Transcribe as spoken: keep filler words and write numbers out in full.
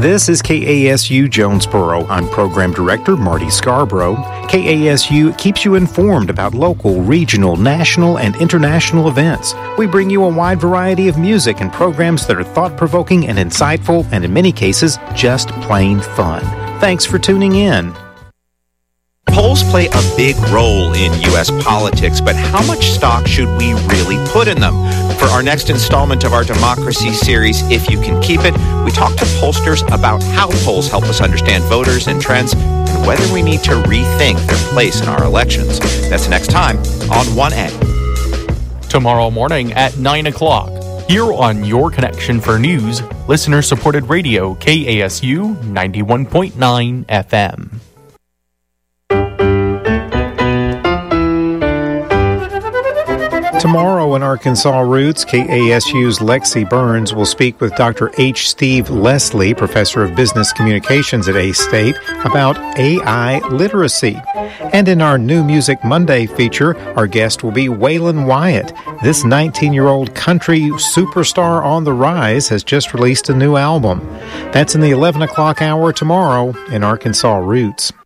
This is K A S U Jonesboro. I'm Program Director Marty Scarborough. K A S U keeps you informed about local, regional, national, and international events. We bring you a wide variety of music and programs that are thought-provoking and insightful, and in many cases, just plain fun. Thanks for tuning in. Polls play a big role in U S politics, but how much stock should we really put in them? For our next installment of our Democracy series, If You Can Keep It, we talk to pollsters about how polls help us understand voters and trends and whether we need to rethink their place in our elections. That's next time on one A. Tomorrow morning at nine o'clock, here on Your Connection for News, listener-supported radio K A S U ninety-one point nine F M. Tomorrow in Arkansas Roots, K A S U's Lexi Burns will speak with Doctor H. Steve Leslie, Professor of Business Communications at A-State, about A I literacy. And in our New Music Monday feature, our guest will be Waylon Wyatt. This nineteen-year-old country superstar on the rise has just released a new album. That's in the eleven o'clock hour tomorrow in Arkansas Roots.